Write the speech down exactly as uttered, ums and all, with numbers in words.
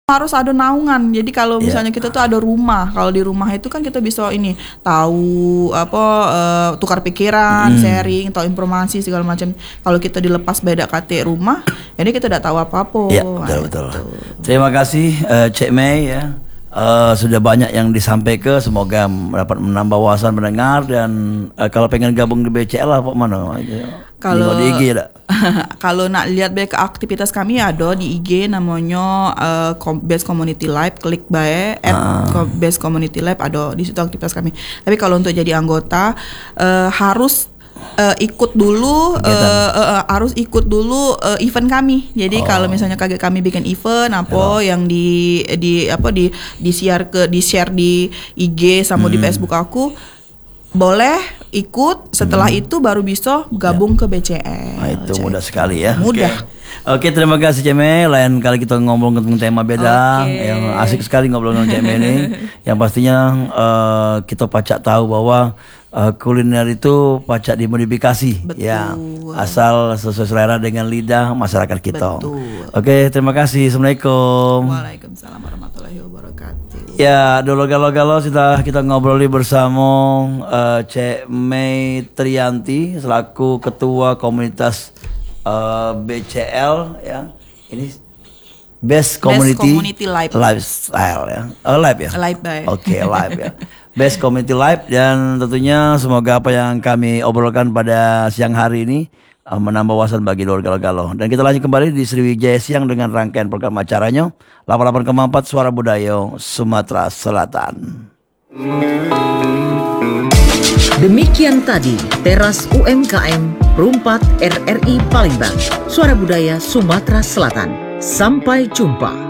harus ada naungan. Jadi kalau Yeah. misalnya kita tuh ada rumah, kalau di rumah itu kan kita bisa ini tahu apa uh, tukar pikiran, Mm. sharing, tahu informasi segala macam. Kalau kita dilepas beda K T rumah, jadi kita tidak tahu apa-apa. Ya, Nah, betul betul. itu. Terima kasih uh, Cik Mei ya. Uh, sudah banyak yang disampaikan, semoga dapat menambah wawasan mendengar. Dan uh, kalau pengen gabung di B C L apa mana? Kalau di I G tak? kalau nak lihat baik aktivitas kami ada di I G namanya uh, Com- Base Community Lab, klik bae at Ah. Com- Base Community Lab, ada di situ aktivitas kami. Tapi kalau untuk jadi anggota uh, harus uh, ikut dulu uh, uh, uh, harus ikut dulu uh, event kami. Jadi Oh. kalau misalnya kaget kami bikin event apa yang di di apa di di share ke di share di I G sama di Hmm. Facebook aku, boleh ikut, setelah itu baru bisa gabung ke B C L. Nah, itu Cek. mudah sekali ya. Mudah. Oke, terima kasih Cik Mei. Lain kali kita ngobrol tentang tema beda. Oke. Yang asik sekali ngobrol dengan Cik Mei ini. Yang pastinya uh, kita pacak tahu bahwa uh, kuliner itu pacak dimodifikasi. Betul. Ya, asal sesuai selera dengan lidah masyarakat kita. Betul. Oke, terima kasih. Assalamualaikum. Waalaikumsalam warahmatullahi wabarakatuh. Ya, dulu galau-galau sudah kita ngobroli bersama uh, Cik Mei Trianti selaku ketua komunitas uh, B C L ya. Ini Best Community, Community Life. Lifestyle ya. Oh, live ya. Live, baik. Oke, live ya. Best Community Life, dan tentunya semoga apa yang kami obrolkan pada siang hari ini uh, menambah wawasan bagi dulu galau-galau. Dan kita lanjut kembali di Sriwijaya Siang dengan rangkaian program acaranya delapan puluh delapan koma empat Suara Budaya Sumatera Selatan. Demikian tadi Teras U M K M Perumpat R R I Palembang, Suara Budaya Sumatera Selatan. Sampai jumpa.